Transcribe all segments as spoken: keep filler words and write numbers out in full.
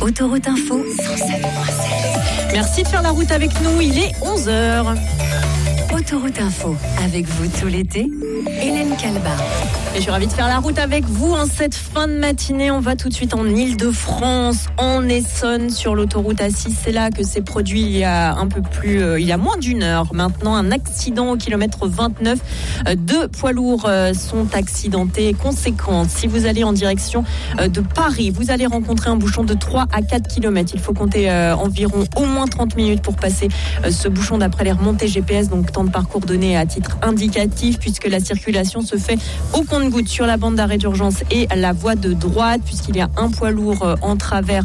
Autoroute Info cent sept virgule sept. Merci de faire la route avec nous, il est onze heures. Autoroute Info, avec vous tout l'été, Hélène Calba. Et je suis ravie de faire la route avec vous en cette fin de matinée. On va tout de suite en Île-de-France, en Essonne, sur l'autoroute A six. C'est là que s'est produit il y a un peu plus, euh, il y a moins d'une heure maintenant, un accident au kilomètre vingt-neuf. Euh, deux poids lourds euh, sont accidentés. Conséquence, si vous allez en direction euh, de Paris, vous allez rencontrer un bouchon de trois à quatre kilomètres. Il faut compter euh, environ au moins trente minutes pour passer euh, ce bouchon d'après les remontées G P S. Donc temps de parcours donné à titre indicatif, puisque la circulation se fait au compte-gouttes sur la bande d'arrêt d'urgence et la voie de droite, puisqu'il y a un poids lourd en travers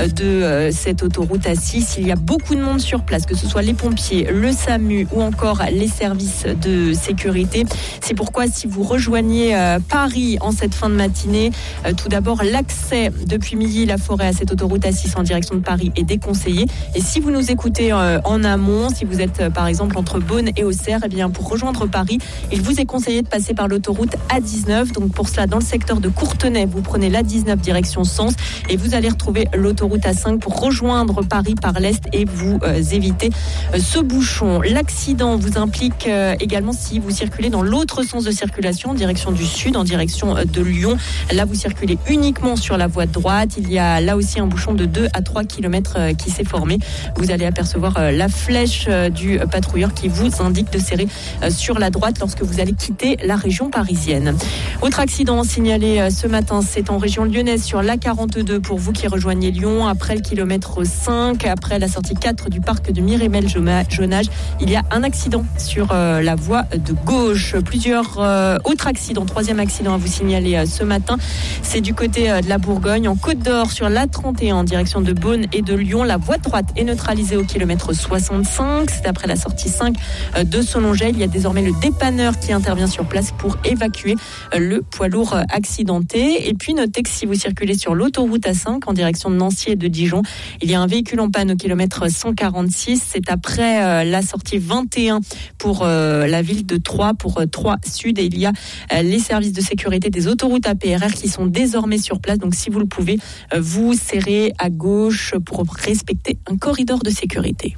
de cette autoroute A six. Il y a beaucoup de monde sur place, que ce soit les pompiers, le SAMU ou encore les services de sécurité. C'est pourquoi, si vous rejoignez Paris en cette fin de matinée, tout d'abord, l'accès depuis Milly-la-Forêt à cette autoroute A six en direction de Paris est déconseillé. Et si vous nous écoutez en amont, si vous êtes par exemple entre Beaune et Auxerre, eh bien pour rejoindre Paris, il vous est conseillé de passer par l'autoroute A dix-neuf. Donc pour cela, dans le secteur de Courtenay, vous prenez l'A dix-neuf direction Sens et vous allez retrouver l'autoroute A cinq pour rejoindre Paris par l'est et vous euh, éviter euh, ce bouchon. L'accident vous implique euh, également si vous circulez dans l'autre sens de circulation, en direction du sud, en direction euh, de Lyon. Là, vous circulez uniquement sur la voie de droite. Il y a là aussi un bouchon de deux à trois kilomètres euh, qui s'est formé. Vous allez apercevoir euh, la flèche euh, du patrouilleur qui vous indique de serrer euh, sur la droite lorsque vous allez quitter la région parisienne. Autre accident signalé ce matin, c'est en région lyonnaise sur l'A quarante-deux pour vous qui rejoignez Lyon. Après le kilomètre cinq, après la sortie quatre du parc de Mireymel-Jonage, il y a un accident sur euh, la voie de gauche. Plusieurs euh, autres accidents, troisième accident à vous signaler euh, ce matin, c'est du côté euh, de la Bourgogne, en Côte d'Or sur l'A trente et un en direction de Beaune et de Lyon. La voie de droite est neutralisée au kilomètre soixante-cinq, c'est après la sortie cinq euh, de Solongel. Il y a désormais le dépanneur qui intervient sur place pour évacuer le poids lourd accidenté. Et puis notez que si vous circulez sur l'autoroute A cinq en direction de Nancy et de Dijon, il y a un véhicule en panne au kilomètre cent quarante-six. C'est après euh, la sortie vingt et un pour euh, la ville de Troyes, pour euh, Troyes Sud. Et il y a euh, les services de sécurité des autoroutes A P R R qui sont désormais sur place. Donc si vous le pouvez, euh, vous serrez à gauche pour respecter un corridor de sécurité.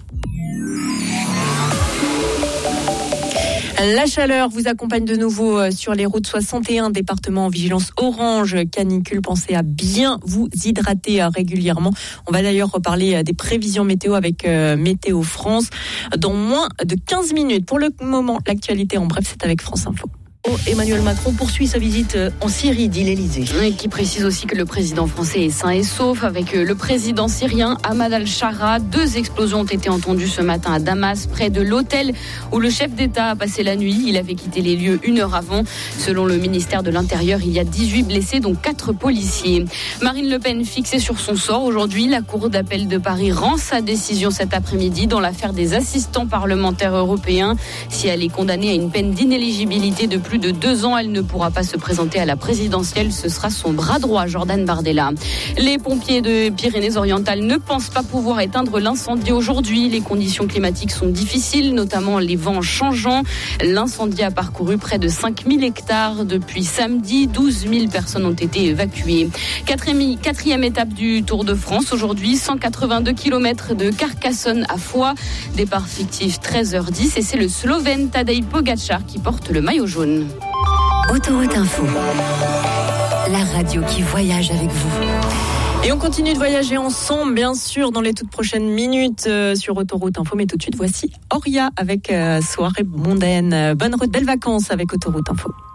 La chaleur vous accompagne de nouveau sur les routes. soixante et un départements en vigilance orange canicule. Pensez à bien vous hydrater régulièrement. On va d'ailleurs reparler des prévisions météo avec Météo France dans moins de quinze minutes. Pour le moment, l'actualité en bref, c'est avec France Info. Emmanuel Macron poursuit sa visite en Syrie, dit l'Élysée. Et qui précise aussi que le président français est sain et sauf. Avec le président syrien Ahmad al-Shara, deux explosions ont été entendues ce matin à Damas, près de l'hôtel où le chef d'État a passé la nuit. Il avait quitté les lieux une heure avant. Selon le ministère de l'Intérieur, il y a dix-huit blessés, dont quatre policiers. Marine Le Pen fixée sur son sort. Aujourd'hui, la Cour d'appel de Paris rend sa décision cet après-midi dans l'affaire des assistants parlementaires européens. Si elle est condamnée à une peine d'inéligibilité de plus plus de deux ans, elle ne pourra pas se présenter à la présidentielle. Ce sera son bras droit, Jordan Bardella. Les pompiers de Pyrénées-Orientales ne pensent pas pouvoir éteindre l'incendie aujourd'hui. Les conditions climatiques sont difficiles, notamment les vents changeants. L'incendie a parcouru près de cinq mille hectares depuis samedi. douze mille personnes ont été évacuées. Quatrième, quatrième étape du Tour de France aujourd'hui, cent quatre-vingt-deux kilomètres de Carcassonne à Foix. Départ fictif treize heures dix et c'est le Slovène Tadej Pogačar qui porte le maillot jaune. Autoroute Info, la radio qui voyage avec vous. Et on continue de voyager ensemble, bien sûr, dans les toutes prochaines minutes euh, sur Autoroute Info. Mais tout de suite, voici Auria avec euh, Soirée mondaine. Bonne route, belles vacances avec Autoroute Info.